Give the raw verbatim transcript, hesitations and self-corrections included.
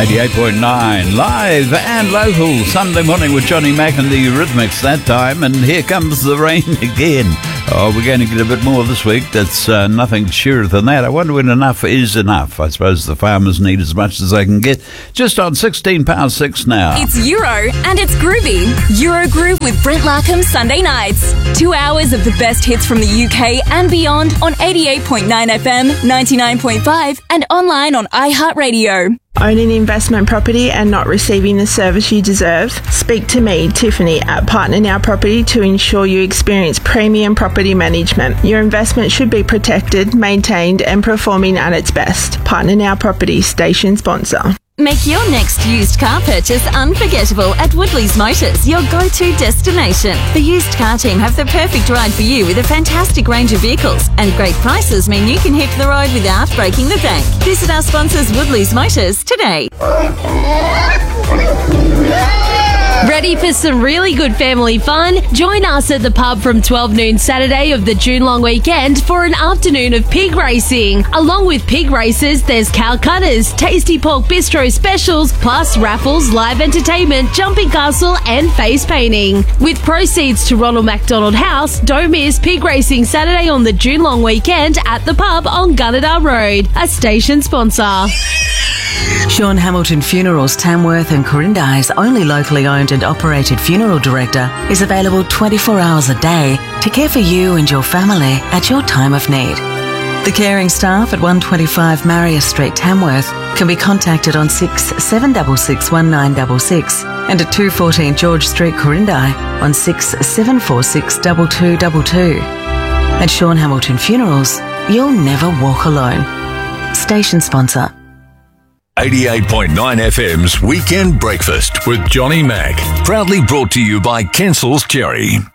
eighty-eight point nine, live and local, Sunday morning with Johnny Mac and the Rhythmics that time, and here comes the rain again. Oh, we're going to get a bit more this week. That's uh, nothing surer than that. I wonder when enough is enough. I suppose the farmers need as much as they can get. Just on sixteen past six now. It's Euro and it's groovy. Euro Groove with Brent Larkham Sunday nights. Two hours of the best hits from the U K and beyond on eighty-eight point nine F M, ninety-nine point five and online on iHeartRadio. Owning investment property and not receiving the service you deserve? Speak to me, Tiffany, at Partner Now Property to ensure you experience premium property management. Your investment should be protected, maintained and performing at its best. Partner Now Property, station sponsor. Make your next used car purchase unforgettable at Woodley's Motors, your go-to destination. The used car team have the perfect ride for you with a fantastic range of vehicles, and great prices mean you can hit the road without breaking the bank. Visit our sponsors Woodley's Motors today. Ready for some really good family fun? Join us at the pub from twelve noon Saturday of the June long weekend for an afternoon of pig racing. Along with pig races, there's cow cutters, tasty pork bistro specials, plus raffles, live entertainment, jumping castle and face painting. With proceeds to Ronald McDonald House, don't miss pig racing Saturday on the June long weekend at the pub on Gunnedah Road, a station sponsor. Sean Hamilton Funerals Tamworth and Corindi's only locally owned and operated funeral director is available twenty-four hours a day to care for you and your family at your time of need. The caring staff at one twenty-five Marius Street, Tamworth can be contacted on six seven six six one nine six six and at two fourteen George Street, Corindi on six seven four six two two two two. At Sean Hamilton Funerals, you'll never walk alone. Station sponsor. eighty-eight point nine F M's Weekend Breakfast with Johnny Mac. Proudly brought to you by Kensel's Cherry.